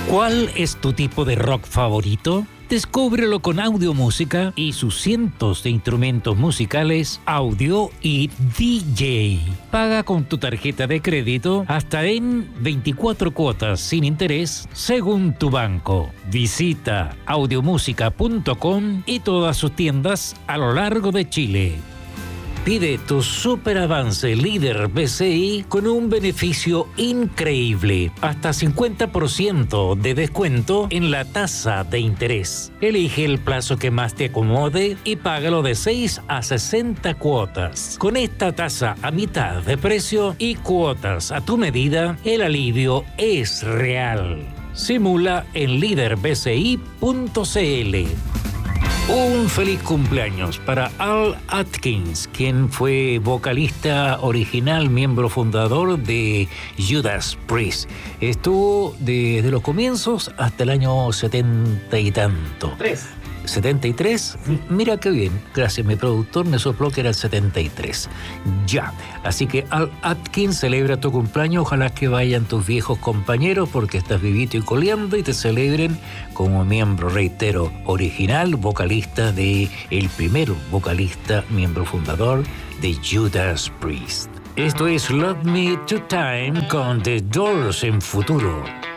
¿Cuál es tu tipo de rock favorito? Descúbrelo con Audiomúsica y sus cientos de instrumentos musicales, audio y DJ. Paga con tu tarjeta de crédito hasta en 24 cuotas sin interés según tu banco. Visita audiomusica.com y todas sus tiendas a lo largo de Chile. Pide tu Super Avance Líder BCI con un beneficio increíble, hasta 50% de descuento en la tasa de interés. Elige el plazo que más te acomode y págalo de 6 a 60 cuotas. Con esta tasa a mitad de precio y cuotas a tu medida, el alivio es real. Simula en liderbci.cl. Un feliz cumpleaños para Al Atkins, quien fue vocalista original, miembro fundador de Judas Priest. Estuvo desde los comienzos hasta el año 70 y tanto. 73, mira qué bien, gracias, mi productor me sopló que era el 73. Ya, así que Al Atkins, celebra tu cumpleaños, ojalá que vayan tus viejos compañeros porque estás vivito y coleando y te celebren como miembro, reitero, original, vocalista de el primer vocalista, miembro fundador de Judas Priest. Esto es Love Me Two Time con The Doors en futuro.